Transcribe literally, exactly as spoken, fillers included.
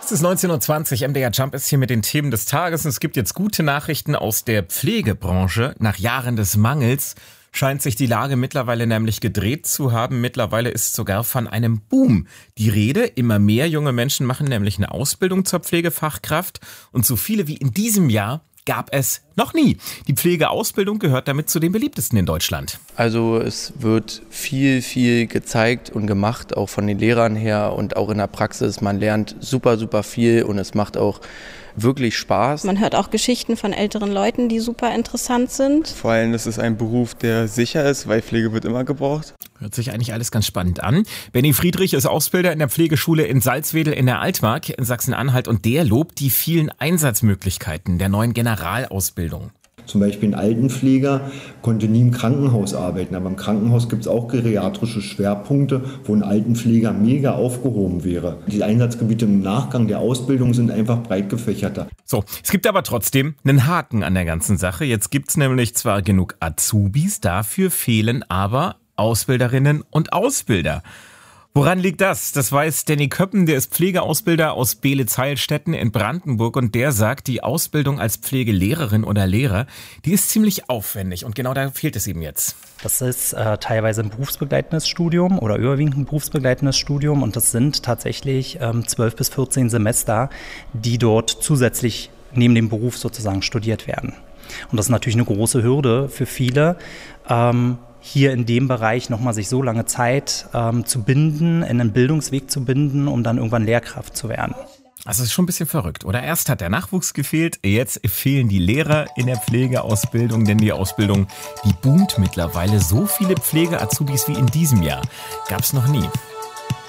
Es ist neunzehn Uhr zwanzig, M D R Jump ist hier mit den Themen des Tages. Und es gibt jetzt gute Nachrichten aus der Pflegebranche. Nach Jahren des Mangels scheint sich die Lage mittlerweile nämlich gedreht zu haben. Mittlerweile ist sogar von einem Boom die Rede. Immer mehr junge Menschen machen nämlich eine Ausbildung zur Pflegefachkraft. Und so viele wie in diesem Jahr gab es noch nie. Die Pflegeausbildung gehört damit zu den beliebtesten in Deutschland. Also es wird viel, viel gezeigt und gemacht, auch von den Lehrern her und auch in der Praxis. Man lernt super, super viel und es macht auch wirklich Spaß. Man hört auch Geschichten von älteren Leuten, die super interessant sind. Vor allem ist es ein Beruf, der sicher ist, weil Pflege wird immer gebraucht. Hört sich eigentlich alles ganz spannend an. Benny Friedrich ist Ausbilder in der Pflegeschule in Salzwedel in der Altmark in Sachsen-Anhalt und der lobt die vielen Einsatzmöglichkeiten der neuen Generalausbildung. Zum Beispiel ein Altenpfleger konnte nie im Krankenhaus arbeiten, aber im Krankenhaus gibt es auch geriatrische Schwerpunkte, wo ein Altenpfleger mega aufgehoben wäre. Die Einsatzgebiete im Nachgang der Ausbildung sind einfach breit gefächerter. So, es gibt aber trotzdem einen Haken an der ganzen Sache. Jetzt gibt's nämlich zwar genug Azubis, dafür fehlen aber Ausbilderinnen und Ausbilder. Woran liegt das? Das weiß Danny Köppen, der ist Pflegeausbilder aus Beelitz-Heilstätten in Brandenburg und der sagt, die Ausbildung als Pflegelehrerin oder Lehrer, die ist ziemlich aufwendig und genau da fehlt es eben jetzt. Das ist äh, teilweise ein berufsbegleitendes Studium oder überwiegend ein berufsbegleitendes Studium und das sind tatsächlich ähm, zwölf bis vierzehn Semester, die dort zusätzlich neben dem Beruf sozusagen studiert werden. Und das ist natürlich eine große Hürde für viele, ähm, hier in dem Bereich nochmal sich so lange Zeit ähm, zu binden, in einen Bildungsweg zu binden, um dann irgendwann Lehrkraft zu werden. Also es ist schon ein bisschen verrückt, oder? Erst hat der Nachwuchs gefehlt, jetzt fehlen die Lehrer in der Pflegeausbildung, denn die Ausbildung, die boomt mittlerweile. So viele Pflege-Azubis wie in diesem Jahr gab es noch nie.